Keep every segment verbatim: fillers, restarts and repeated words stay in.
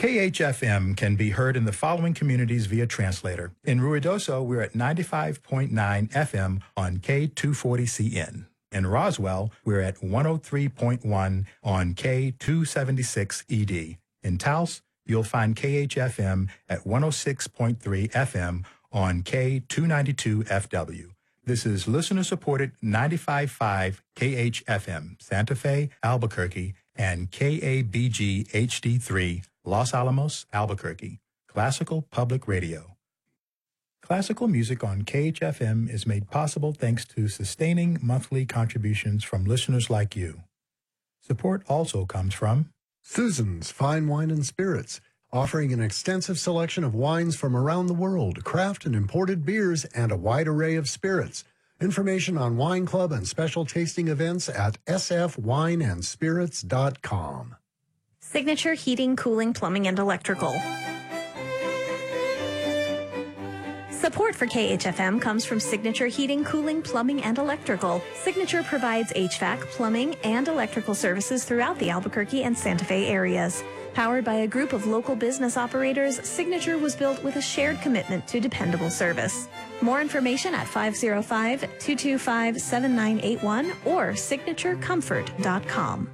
K H F M can be heard in the following communities via translator. In Ruidoso, we're at ninety-five point nine F M on K two forty C N. In Roswell, we're at one oh three point one on K two seventy-six E D. In Taos, you'll find K H F M at one oh six point three F M on K two ninety-two F W. This is listener-supported ninety-five point five K H F M, Santa Fe, Albuquerque, and K A B G H D three, Los Alamos, Albuquerque, Classical Public Radio. Classical music on K H F M is made possible thanks to sustaining monthly contributions from listeners like you. Support also comes from Susan's Fine Wine and Spirits, offering an extensive selection of wines from around the world, craft and imported beers, and a wide array of spirits. Information on wine club and special tasting events at s f wine and spirits dot com. Signature Heating, Cooling, Plumbing, and Electrical. Support for K H F M comes from Signature Heating, Cooling, Plumbing, and Electrical. Signature provides H V A C, plumbing, and electrical services throughout the Albuquerque and Santa Fe areas. Powered by a group of local business operators, Signature was built with a shared commitment to dependable service. More information at five oh five, two two five, seven nine eight one or signature comfort dot com.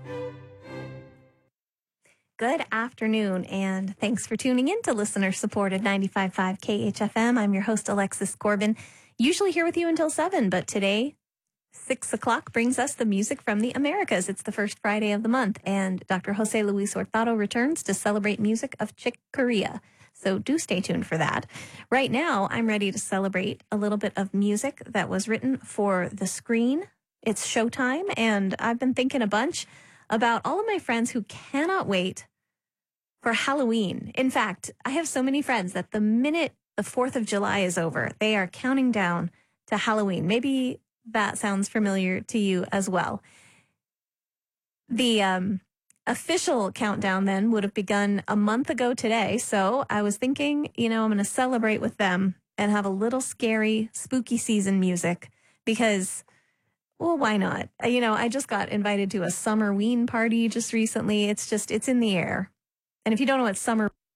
Good afternoon, and thanks for tuning in to listener-supported ninety-five point five K H F M. I'm your host, Alexis Corbin, usually here with you until seven, but today, six o'clock brings us the music from the Americas. It's the first Friday of the month, and Doctor Jose Luis Hurtado returns to celebrate music of Chick Corea. So do stay tuned for that. Right now, I'm ready to celebrate a little bit of music that was written for the screen. It's showtime, and I've been thinking a bunch about all of my friends who cannot wait for Halloween. In fact, I have so many friends that the minute the fourth of July is over, they are counting down to Halloween. Maybe that sounds familiar to you as well. The um, official countdown then would have begun a month ago today. So I was thinking, you know, I'm going to celebrate with them and have a little scary, spooky season music because, well, why not? You know, I just got invited to a Summerween party just recently. It's just, it's in the air. And if you don't know what Summer